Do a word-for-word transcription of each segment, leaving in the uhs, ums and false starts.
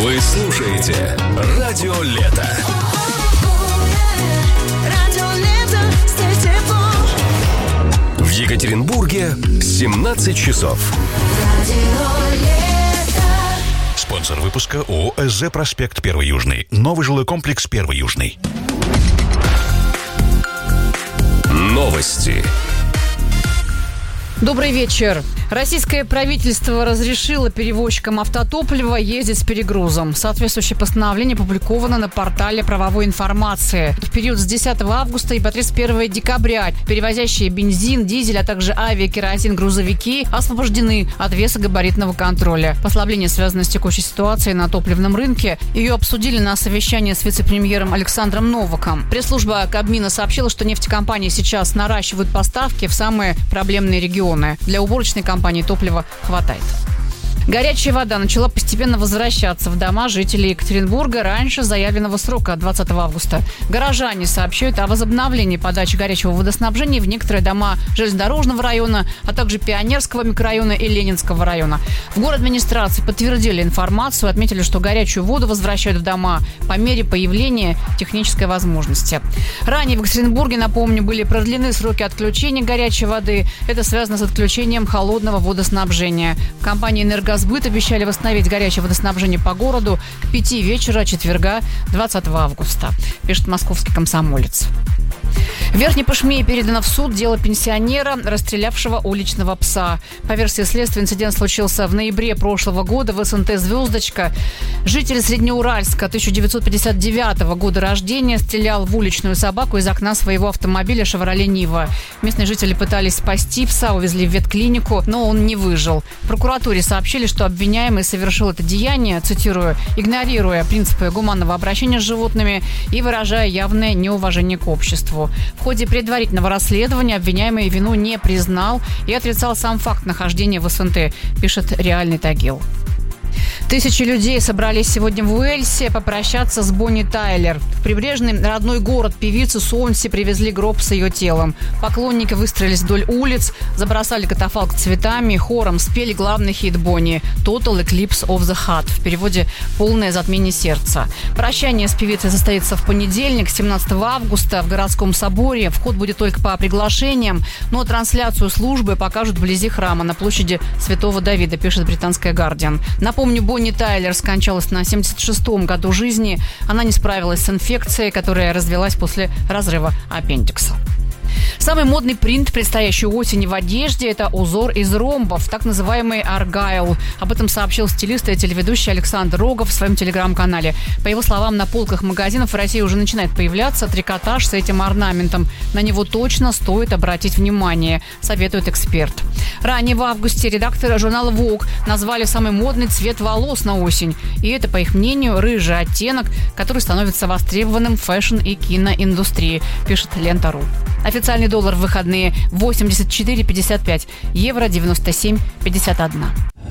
Вы слушаете Радио Лето. В Екатеринбурге семнадцать часов. Спонсор выпуска ООО «СЗ Проспект Первый Южный». Новый жилой комплекс Первый Южный. Новости. Добрый вечер. Российское правительство разрешило перевозчикам автотоплива ездить с перегрузом. Соответствующее постановление опубликовано на портале правовой информации. В период с десятого августа и по тридцать первого декабря перевозящие бензин, дизель, а также авиакеросин грузовики освобождены от веса габаритного контроля. Послабление связано с текущей ситуацией на топливном рынке. Ее обсудили на совещании с вице-премьером Александром Новаком. Пресс-служба Кабмина сообщила, что нефтекомпании сейчас наращивают поставки в самые проблемные регионы. Для уборочной компании топлива хватает. Горячая вода начала постепенно возвращаться в дома жителей Екатеринбурга раньше заявленного срока двадцатого августа. Горожане сообщают о возобновлении подачи горячего водоснабжения в некоторые дома железнодорожного района, а также Пионерского микрорайона и Ленинского района. В город-администрации подтвердили информацию, отметили, что горячую воду возвращают в дома по мере появления технической возможности. Ранее в Екатеринбурге, напомню, были продлены сроки отключения горячей воды. Это связано с отключением холодного водоснабжения. В компании «Энергосбыт» обещали восстановить горячее водоснабжение по городу к пяти вечера четверга двадцатого августа, пишет московский «Комсомолец». В Верхней Пышме передано в суд дело пенсионера, расстрелявшего уличного пса. По версии следствия, инцидент случился в ноябре прошлого года в СНТ «Звездочка». Житель Среднеуральска тысяча девятьсот пятьдесят девятого года рождения стрелял в уличную собаку из окна своего автомобиля «Шевроле Нива». Местные жители пытались спасти пса, увезли в ветклинику, но он не выжил. В прокуратуре сообщили, что обвиняемый совершил это деяние, цитирую, игнорируя принципы гуманного обращения с животными и выражая явное неуважение к обществу. В ходе предварительного расследования обвиняемый вину не признал и отрицал сам факт нахождения в СНТ, пишет «Реальный Тагил». Тысячи людей собрались сегодня в Уэльсе попрощаться с Бонни Тайлер. В прибрежный родной город певицы Сонси привезли гроб с ее телом. Поклонники выстроились вдоль улиц, забросали катафалк цветами, хором спели главный хит Бонни «Total Eclipse of the Heart», в переводе «Полное затмение сердца». Прощание с певицей состоится в понедельник, семнадцатого августа, в городском соборе. Вход будет только по приглашениям, но трансляцию службы покажут вблизи храма на площади Святого Давида, пишет британская «Гардиан». Напомню, Бонни Тайлер скончалась на семьдесят шестом году жизни. Она не справилась с инфекцией, которая развилась после разрыва аппендикса. Самый модный принт предстоящей осени в одежде – это узор из ромбов, так называемый аргайл. Об этом сообщил стилист и телеведущий Александр Рогов в своем телеграм-канале. По его словам, на полках магазинов в России уже начинает появляться трикотаж с этим орнаментом. На него точно стоит обратить внимание, советует эксперт. Ранее в августе редакторы журнала Vogue назвали самый модный цвет волос на осень. И это, по их мнению, рыжий оттенок, который становится востребованным в фэшн- и киноиндустрии, пишет Лента.ру. Официальный доллар в выходные восемьдесят четыре пятьдесят пять, евро девяносто семь пятьдесят один.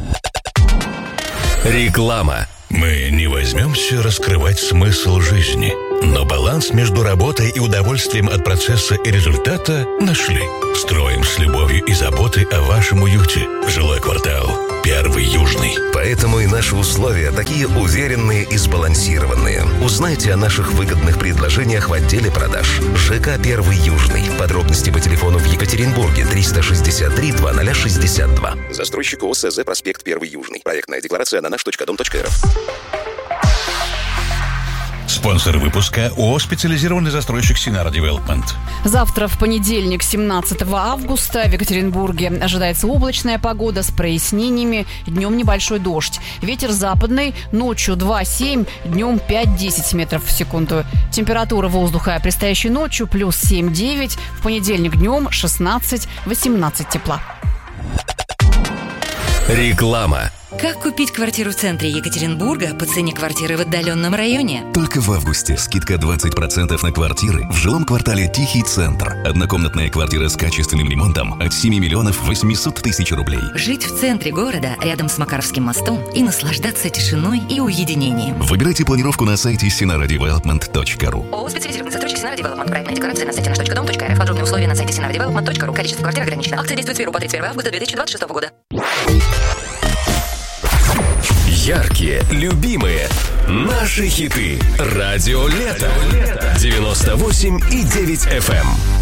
Реклама. Мы не возьмемся раскрывать смысл жизни, но баланс между работой и удовольствием от процесса и результата нашли. Строим с любовью и заботой о вашем уюте. Жилой квартал Первый Южный. Поэтому и наши условия такие уверенные и сбалансированные. Узнайте о наших выгодных предложениях в отделе продаж. ЖК Первый Южный. Подробности по телефону в Екатеринбурге триста шестьдесят три двадцать шестьдесят два. Застройщик ООО «СЗ Проспект Первый Южный». Проектная декларация на наш точка дом точка эр эф. Спонсор выпуска ООО «Специализированный застройщик Синара Девелопмент». Завтра, в понедельник, семнадцатого августа, в Екатеринбурге ожидается облачная погода с прояснениями, днем небольшой дождь. Ветер западный, ночью два семь, днем пять десять метров в секунду. Температура воздуха предстоящей ночью плюс семь девять, в понедельник днем шестнадцать восемнадцать тепла. Реклама. Как купить квартиру в центре Екатеринбурга по цене квартиры в отдаленном районе? Только в августе скидка двадцать процентов на квартиры в жилом квартале «Тихий центр». Однокомнатная квартира с качественным ремонтом от семь миллионов восемьсот тысяч рублей. Жить в центре города, рядом с Макаровским мостом, и наслаждаться тишиной и уединением. Выбирайте планировку на сайте синара девелопмент точка ру. ООО «Специализированный застройщик Синара Девелопмент». Проектная декларация на сайте наш точка дом точка эр эф. Подробные условия на сайте синара девелопмент точка ру. Количество квартир ограничено. Акция действует с первого по тридцать первое августа две тысячи двадцать шестого года. Яркие, любимые, наши хиты. Радио Лето. девяносто восемь и девять эф эм.